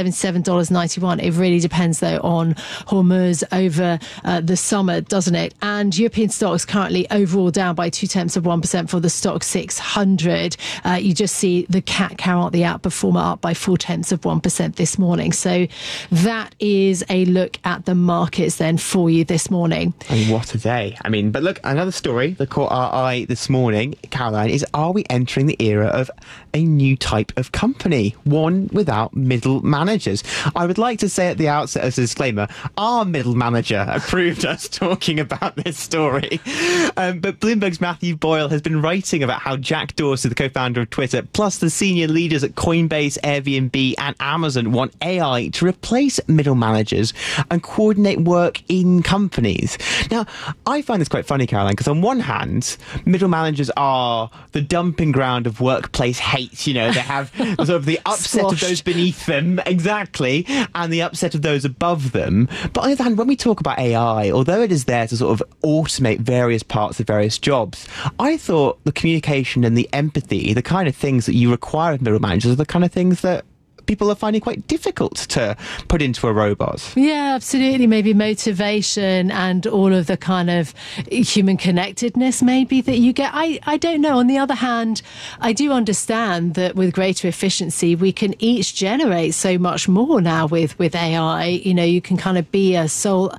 $77.91. It really depends, though, on Hormuz over the summer, doesn't it? And European stocks currently overall down by 0.2% for the stock 600. You just see the CAC count, the outperformer, up by 0.4% this morning. So that is a look at the markets then for you this morning. I mean, what a day. I mean, but look, another story that caught our eye this morning, Caroline, is are we entering the era of a new type of company, one without middle managers? I would like to say at the outset as a disclaimer, our middle manager approved us talking about this story. But Bloomberg's Matthew Boyle has been writing about how Jack Dorsey, the co-founder of Twitter, plus the senior leaders at Coinbase, Airbnb and Amazon want AI to replace middle managers and coordinate work in companies. Now, I find this quite funny, Caroline, because on one hand, middle managers are the dumping ground of workplace hate. You know, they have sort of the upset of those beneath them, exactly, and the upset of those above them. But on the other hand, when we talk about AI, although it is there to sort of automate various parts of various jobs, I thought the communication and the empathy, the kind of things that you require of middle managers, are the kind of things that people are finding quite difficult to put into a robot. Yeah, absolutely. Maybe motivation and all of the kind of human connectedness maybe that you get. I don't know. On the other hand, I do understand that with greater efficiency, we can each generate so much more now with AI. You know, you can kind of be a sole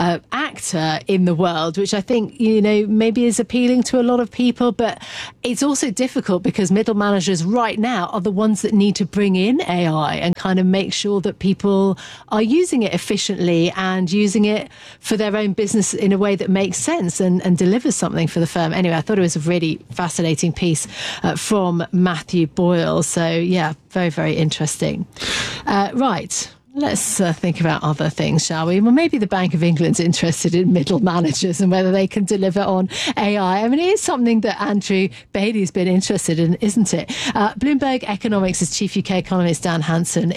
actor in the world, which I think, you know, maybe is appealing to a lot of people. But it's also difficult because middle managers right now are the ones that need to bring in AI and kind of make sure that people are using it efficiently and using it for their own business in a way that makes sense and delivers something for the firm. Anyway, I thought it was a really fascinating piece from Matthew Boyle. So, yeah, very, very interesting. Right. Let's think about other things, shall we? Well, maybe the Bank of England's interested in middle managers and whether they can deliver on AI. I mean, it is something that Andrew Bailey's been interested in, isn't it? Bloomberg Economics' chief UK economist Dan Hansen